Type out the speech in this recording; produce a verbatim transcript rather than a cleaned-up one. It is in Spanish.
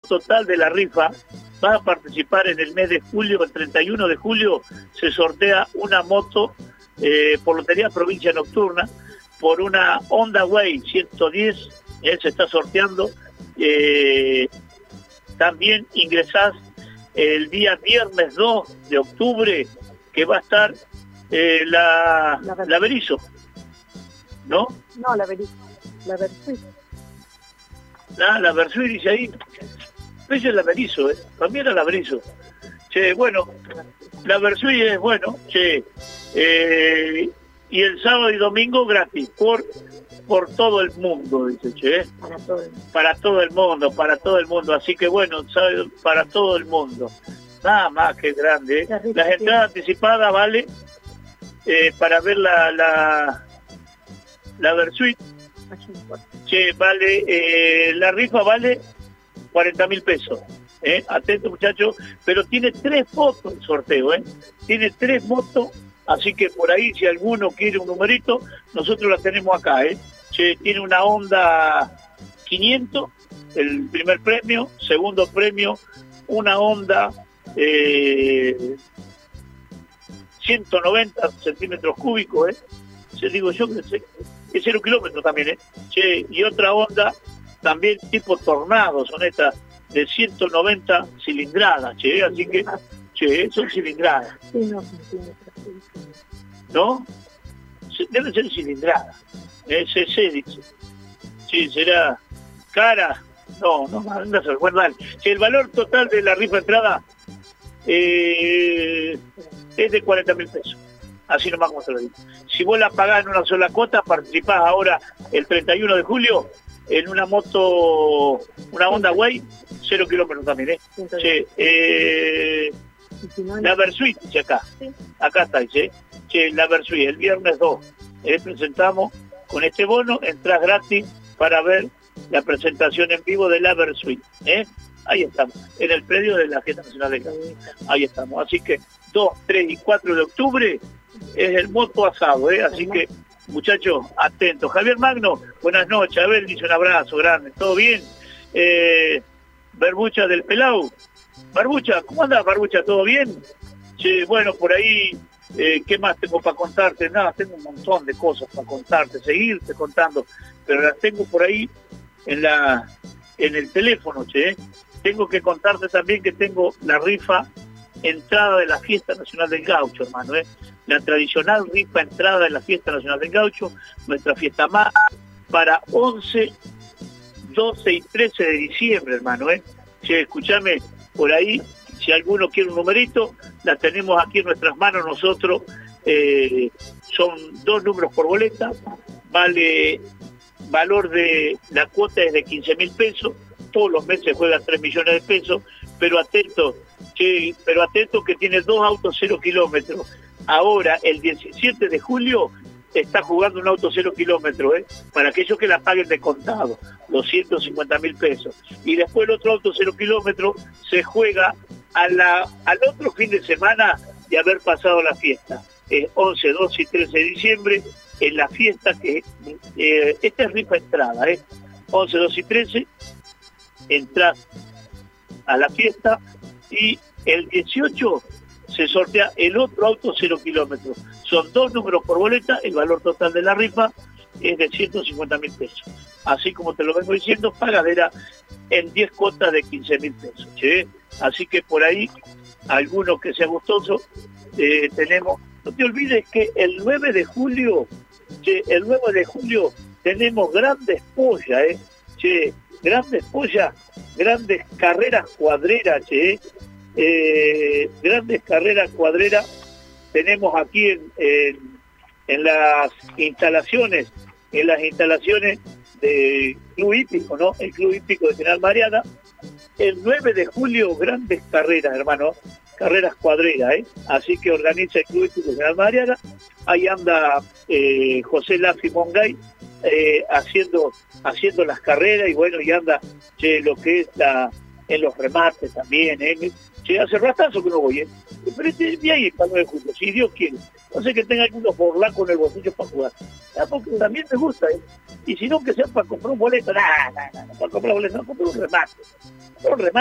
total de la rifa va a participar en el mes de julio, el treinta y uno de julio, se sortea una moto eh, por Lotería Provincia Nocturna, por una Honda Way ciento diez, eh, se está sorteando. Eh, también ingresás el día viernes dos de octubre, que va a estar eh, la, la, la Berizo, ¿no? No, la Berizo, la Versuit. Ah, la Versuit dice ahí. Esa es la Berizo, ¿eh? Para mí era la Berizo. Che, bueno, la Versuit es bueno, che. Eh, y el sábado y domingo gratis, por por todo el mundo, dice, che. Para todo el mundo. Para todo el mundo, para todo el mundo. Así que bueno, ¿sabe? Para todo el mundo. Nada más que grande, ¿eh? Las entradas anticipadas vale eh, para ver la la, la Versuit. Che, vale, eh, la rifa vale cuarenta mil pesos. ¿Eh? Atento, muchachos, pero tiene tres motos el sorteo, ¿eh? Tiene tres motos, así que por ahí, si alguno quiere un numerito, nosotros la tenemos acá, ¿eh? Che, tiene una Honda quinientos, el primer premio. Segundo premio, una Honda eh, ciento noventa centímetros cúbicos, ¿eh? Se digo yo que sé, es cero kilómetros también, ¿eh? Che, y otra Honda también tipo Tornado, son estas de ciento noventa cilindradas, che, así que, che, son cilindradas. Sí, no, ¿No? Deben ser cilindradas. Eh, C C dice. Sí, será cara. No, no, no se recuerda. El valor total de la rifa entrada eh, es de cuarenta mil pesos. Así nomás como te lo digo. Si vos la pagás en una sola cuota, participás ahora el treinta y uno de julio en una moto, una Honda Way, cero kilómetros también, ¿eh? Che, eh la Versuit, dice acá. Acá está, dice. Che, la Versuit, el viernes dos. Eh, presentamos con este bono, entras gratis para ver la presentación en vivo de la Versuit. ¿Eh? Ahí estamos, en el predio de la Fiesta Nacional de Caucho. Ahí estamos. Así que dos, tres y cuatro de octubre es el moto asado, ¿eh? Así que, muchachos, atentos. Javier Magno, buenas noches. A ver, dice un abrazo grande. ¿Todo bien? Eh, Barbucha del Pelau. Barbucha, ¿cómo andás, Barbucha? ¿Todo bien? Sí, bueno, por ahí, eh, ¿qué más tengo para contarte? Nada, tengo un montón de cosas para contarte, seguirte contando, pero las tengo por ahí en la en el teléfono, che. Tengo que contarte también que tengo la rifa entrada de la Fiesta Nacional del Gaucho, hermano, ¿eh? La tradicional rifa entrada de la Fiesta Nacional del Gaucho, nuestra fiesta más, para once, doce y trece de diciembre, hermano, ¿eh? Che, escúchame, por ahí, si alguno quiere un numerito, la tenemos aquí en nuestras manos nosotros. Eh, son dos números por boleta, vale, valor de la cuota es de quince mil pesos, todos los meses juegan tres millones de pesos, pero atento, che, pero atento que tiene dos autos cero kilómetros. Ahora, el diecisiete de julio, está jugando un auto cero kilómetros, ¿eh? Para aquellos que la paguen de contado, doscientos cincuenta mil pesos. Y después el otro auto cero kilómetros se juega a la, al otro fin de semana de haber pasado la fiesta. Eh, once, doce y trece de diciembre, en la fiesta que... Eh, esta es rifa entrada, ¿eh? once, doce y trece, entras a la fiesta y el dieciocho se sortea el otro auto cero kilómetros. Son dos números por boleta, el valor total de la rifa es de ciento cincuenta mil pesos. Así como te lo vengo diciendo, pagadera en diez cuotas de quince mil pesos. ¿Sí? Así que por ahí, algunos que sea gustoso, eh, tenemos... No te olvides que el nueve de julio, che, el nueve de julio tenemos grandes pollas, ¿eh? Che, grandes pollas, grandes carreras cuadreras, che, eh, grandes carreras cuadreras tenemos aquí en, en, en las instalaciones, en las instalaciones de Club Hípico, ¿no? El Club Hípico de General Mariana. El nueve de julio, grandes carreras, hermano, carreras cuadreras, ¿eh? Así que organiza el Club Hípico de General Mariana. Ahí anda eh, José Lafi Mongay eh, haciendo, haciendo las carreras y bueno, y anda che, lo que es la, en los remates también, ¿eh? Che, hace ratazo que no voy, ¿eh? Pero este día ahí para el nueve de julio, si Dios quiere. No sé que tenga algunos borlacos en el bolsillo para jugar. Ah, porque también me gusta, ¿eh? Y si no, que sea para comprar un boleto. Nada, nada, nada, para comprar un boleto, no, comprar un remate. Un remate.